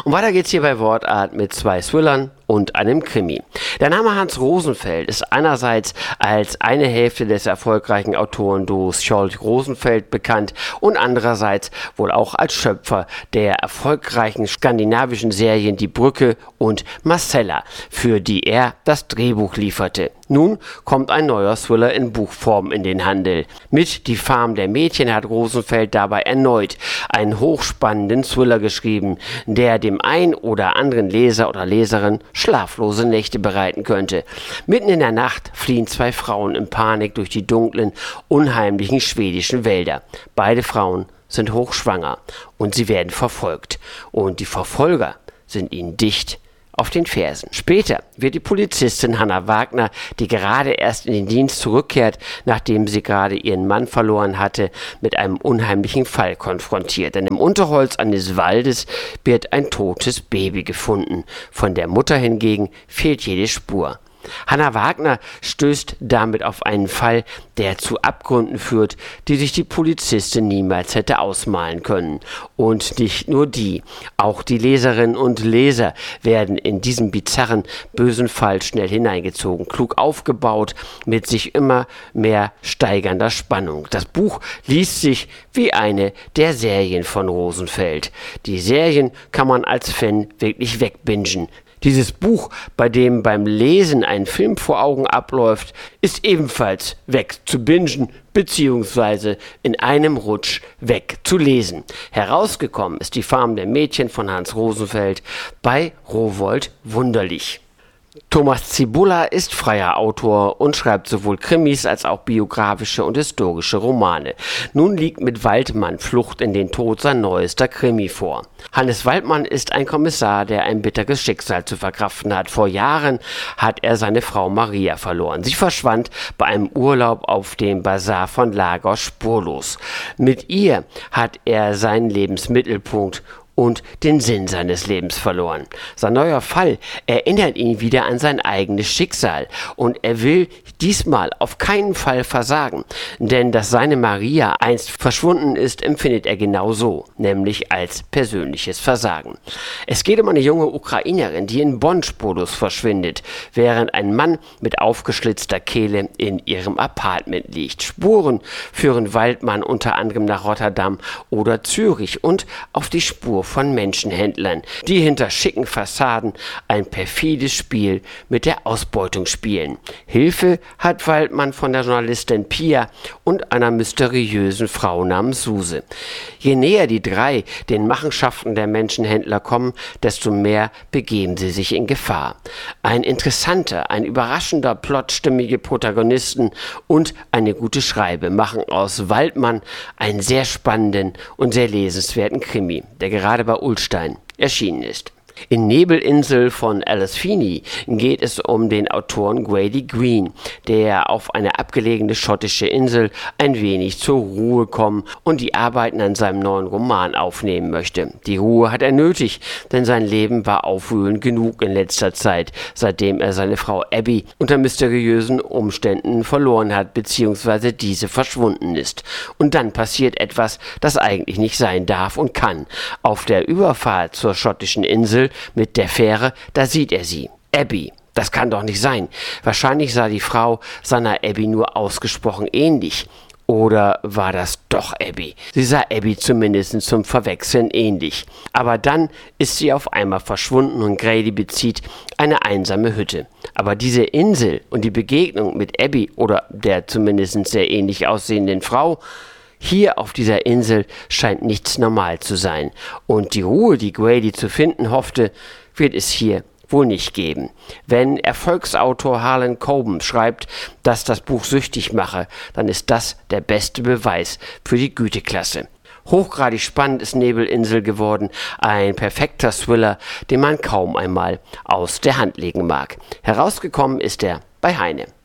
Und weiter geht's hier bei Wortart mit 2 Thrillern und einem Krimi. Der Name Hans Rosenfeld ist einerseits als eine Hälfte des erfolgreichen Autorenduos Scholt-Rosenfeld bekannt und andererseits wohl auch als Schöpfer der erfolgreichen skandinavischen Serien Die Brücke und Marcella, für die er das Drehbuch lieferte. Nun kommt ein neuer Thriller in Buchform in den Handel. Mit Die Farm der Mädchen hat Rosenfeld dabei erneut einen hochspannenden Thriller geschrieben, der dem ein oder anderen Leser oder Leserin schlaflose Nächte bereiten könnte. Mitten in der Nacht fliehen 2 Frauen in Panik durch die dunklen, unheimlichen schwedischen Wälder. Beide Frauen sind hochschwanger und sie werden verfolgt. Und die Verfolger sind ihnen dicht auf den Fersen. Später wird die Polizistin Hannah Wagner, die gerade erst in den Dienst zurückkehrt, nachdem sie gerade ihren Mann verloren hatte, mit einem unheimlichen Fall konfrontiert. Denn im Unterholz eines Waldes wird ein totes Baby gefunden. Von der Mutter hingegen fehlt jede Spur. Hannah Wagner stößt damit auf einen Fall, der zu Abgründen führt, die sich die Polizistin niemals hätte ausmalen können. Und nicht nur die, auch die Leserinnen und Leser werden in diesen bizarren, bösen Fall schnell hineingezogen, klug aufgebaut, mit sich immer mehr steigernder Spannung. Das Buch liest sich wie eine der Serien von Rosenfeld. Die Serien kann man als Fan wirklich wegbingen. Dieses Buch, bei dem beim Lesen ein Film vor Augen abläuft, ist ebenfalls wegzubingen bzw. in einem Rutsch wegzulesen. Herausgekommen ist Die Farm der Mädchen von Hans Rosenfeld bei Rowohlt Wunderlich. Thomas Zibulla ist freier Autor und schreibt sowohl Krimis als auch biografische und historische Romane. Nun liegt mit Waldmann Flucht in den Tod sein neuester Krimi vor. Hannes Waldmann ist ein Kommissar, der ein bitteres Schicksal zu verkraften hat. Vor Jahren hat er seine Frau Maria verloren. Sie verschwand bei einem Urlaub auf dem Basar von Lagos spurlos. Mit ihr hat er seinen Lebensmittelpunkt und den Sinn seines Lebens verloren. Sein neuer Fall erinnert ihn wieder an sein eigenes Schicksal und er will diesmal auf keinen Fall versagen, denn dass seine Maria einst verschwunden ist, empfindet er genau so, nämlich als persönliches Versagen. Es geht um eine junge Ukrainerin, die in Bonn spurlos verschwindet, während ein Mann mit aufgeschlitzter Kehle in ihrem Apartment liegt. Spuren führen Waldmann unter anderem nach Rotterdam oder Zürich und auf die Spur von Menschenhändlern, die hinter schicken Fassaden ein perfides Spiel mit der Ausbeutung spielen. Hilfe hat Waldmann von der Journalistin Pia und einer mysteriösen Frau namens Suse. Je näher die 3 den Machenschaften der Menschenhändler kommen, desto mehr begeben sie sich in Gefahr. Ein interessanter, ein überraschender Plot, stimmige Protagonisten und eine gute Schreibe machen aus Waldmann einen sehr spannenden und sehr lesenswerten Krimi, der gerade bei Ullstein erschienen ist. In Nebelinsel von Alice Feeney geht es um den Autoren Grady Green, der auf eine abgelegene schottische Insel ein wenig zur Ruhe kommen und die Arbeiten an seinem neuen Roman aufnehmen möchte. Die Ruhe hat er nötig, denn sein Leben war aufwühlend genug in letzter Zeit, seitdem er seine Frau Abby unter mysteriösen Umständen verloren hat bzw. diese verschwunden ist. Und dann passiert etwas, das eigentlich nicht sein darf und kann. Auf der Überfahrt zur schottischen Insel mit der Fähre, da sieht er sie. Abby. Das kann doch nicht sein. Wahrscheinlich sah die Frau seiner Abby nur ausgesprochen ähnlich. Oder war das doch Abby? Sie sah Abby zumindest zum Verwechseln ähnlich. Aber dann ist sie auf einmal verschwunden und Grady bezieht eine einsame Hütte. Aber diese Insel und die Begegnung mit Abby oder der zumindest sehr ähnlich aussehenden Frau, hier auf dieser Insel scheint nichts normal zu sein. Und die Ruhe, die Grady zu finden hoffte, wird es hier wohl nicht geben. Wenn Erfolgsautor Harlan Coben schreibt, dass das Buch süchtig mache, dann ist das der beste Beweis für die Güteklasse. Hochgradig spannend ist Nebelinsel geworden, ein perfekter Thriller, den man kaum einmal aus der Hand legen mag. Herausgekommen ist er bei Heine.